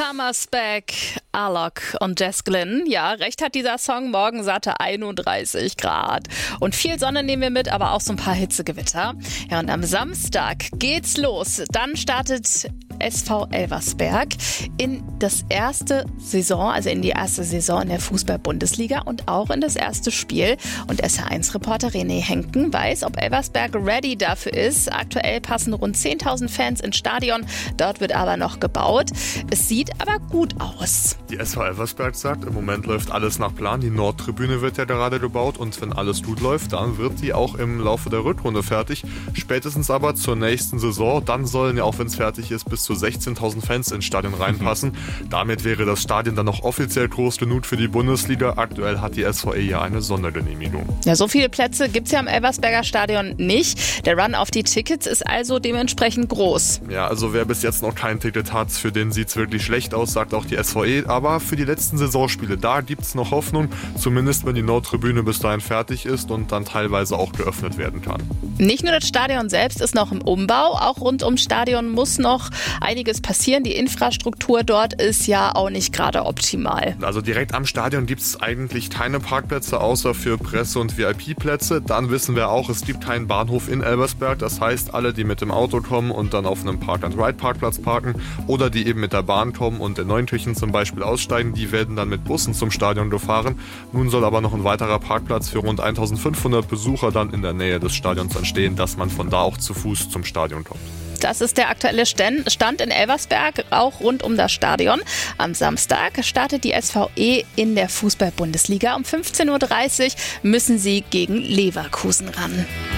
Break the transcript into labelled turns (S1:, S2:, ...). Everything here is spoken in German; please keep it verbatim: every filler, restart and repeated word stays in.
S1: Summer's Back, Alok und Jess Glynn. Ja, recht hat dieser Song, morgen satte einunddreißig Grad. Und viel Sonne nehmen wir mit, aber auch so ein paar Hitzegewitter. Ja, und am Samstag geht's los. Dann startet S V Elversberg in das erste Saison, also in die erste Saison in der Fußball-Bundesliga und auch in das erste Spiel. Und S R eins Reporter René Henken weiß, ob Elversberg ready dafür ist. Aktuell passen rund zehntausend Fans ins Stadion. Dort wird aber noch gebaut. Es sieht aber gut aus.
S2: Die S V Elversberg sagt, im Moment läuft alles nach Plan. Die Nordtribüne wird ja gerade gebaut und wenn alles gut läuft, dann wird die auch im Laufe der Rückrunde fertig. Spätestens aber zur nächsten Saison. Dann sollen ja auch, wenn es fertig ist, bis zu sechzehntausend Fans ins Stadion reinpassen. Damit wäre das Stadion dann noch offiziell groß genug für die Bundesliga. Aktuell hat die S V E ja eine Sondergenehmigung.
S1: Ja, so viele Plätze gibt es ja am Elversberger Stadion nicht. Der Run auf die Tickets ist also dementsprechend groß.
S2: Ja, also wer bis jetzt noch kein Ticket hat, für den sieht es wirklich schlecht aus, sagt auch die S V E. Aber für die letzten Saisonspiele, da gibt es noch Hoffnung. Zumindest wenn die Nordtribüne bis dahin fertig ist und dann teilweise auch geöffnet werden kann.
S1: Nicht nur das Stadion selbst ist noch im Umbau, auch rund ums Stadion muss noch einiges passieren. Die Infrastruktur dort ist ja auch nicht gerade optimal.
S2: Also direkt am Stadion gibt es eigentlich keine Parkplätze, außer für Presse- und V I P-Plätze. Dann wissen wir auch, es gibt keinen Bahnhof in Elversberg. Das heißt, alle, die mit dem Auto kommen und dann auf einem Park-and-Ride-Parkplatz parken oder die eben mit der Bahn kommen und in Neunkirchen zum Beispiel aussteigen, die werden dann mit Bussen zum Stadion gefahren. Nun soll aber noch ein weiterer Parkplatz für rund eintausendfünfhundert Besucher dann in der Nähe des Stadions entstehen, dass man von da auch zu Fuß zum Stadion kommt.
S1: Das ist der aktuelle Stand in Elversberg, auch rund um das Stadion. Am Samstag startet die S V E in der Fußball-Bundesliga. Um fünfzehn Uhr dreißig müssen sie gegen Leverkusen ran.